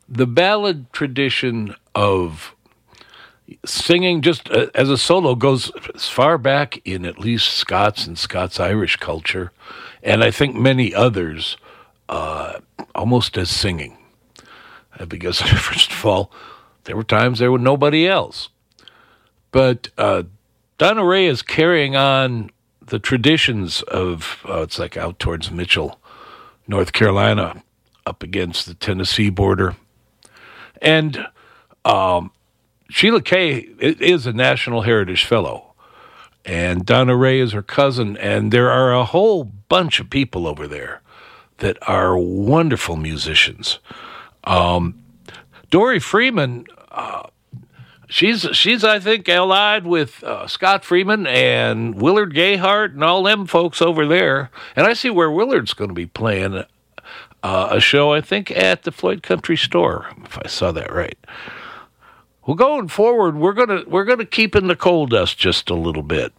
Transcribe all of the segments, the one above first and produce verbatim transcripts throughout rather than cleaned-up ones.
the ballad tradition of singing just uh, as a solo goes as far back in at least Scots and Scots-Irish culture, and I think many others, uh, almost as singing. Uh, because, first of all, there were times there was nobody else. But uh, Donna Ray is carrying on the traditions of, uh, it's like out towards Mitchell, North Carolina, up against the Tennessee border. And um, Sheila Kay is a National Heritage Fellow, and Donna Ray is her cousin, and there are a whole bunch of people over there that are wonderful musicians. Um, Dory Freeman, uh, she's, she's I think, allied with uh, Scott Freeman and Willard Gayhart and all them folks over there, and I see where Willard's going to be playing uh, a show, I think, at the Floyd Country Store, if I saw that right. Well, going forward, we're gonna we're gonna keep in the coal dust just a little bit,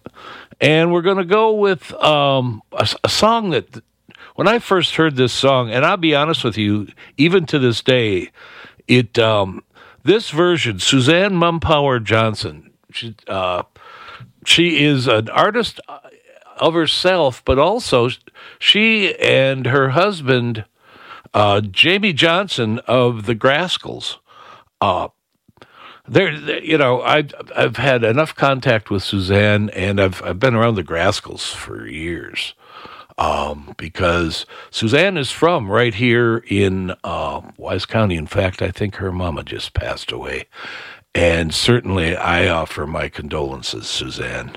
and we're gonna go with um, a, a song that, when I first heard this song, and I'll be honest with you, even to this day, it um, this version, Suzanne Mumpower Johnson, she uh, she is an artist of herself, but also she and her husband, uh, Jamie Johnson of the Graskels. Uh, There, you know, I've I've had enough contact with Suzanne, and I've I've been around the Graskels for years, um, because Suzanne is from right here in uh, Wise County. In fact, I think her mama just passed away, and certainly I offer my condolences, Suzanne.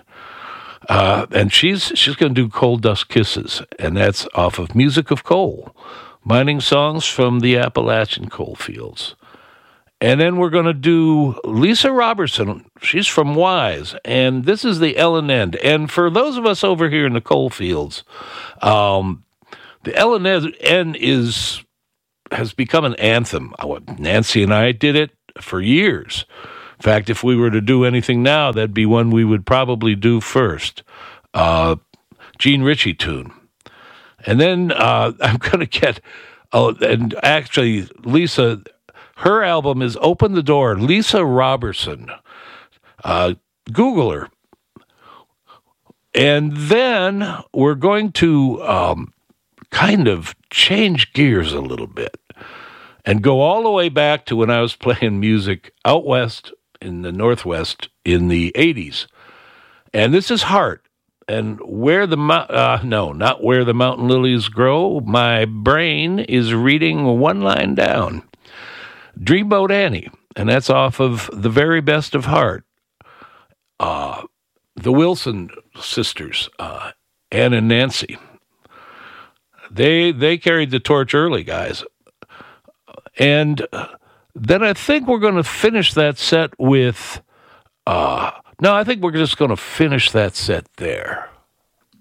Uh, and she's she's going to do Coal Dust Kisses, and that's off of Music of Coal, mining songs from the Appalachian coal fields. And then we're going to do Lisa Robertson. She's from Wise, and this is the L and N. And for those of us over here in the coal fields, um, the L and N is has become an anthem. Nancy and I did it for years. In fact, if we were to do anything now, that'd be one we would probably do first. Uh, Gene Ritchie tune. And then uh, I'm going to get, oh, and actually, Lisa... her album is Open the Door, Lisa Robertson. Uh, Google her. And then we're going to um, kind of change gears a little bit and go all the way back to when I was playing music out west in the Northwest in the eighties. And this is Heart. And where the, mo- uh, no, not Where the Mountain Lilies Grow. My brain is reading one line down. Dreamboat Annie, and that's off of The Very Best of Heart. Uh, the Wilson sisters, uh, Ann and Nancy, they they carried the torch early, guys. And then I think we're going to finish that set with, uh, no, I think we're just going to finish that set there.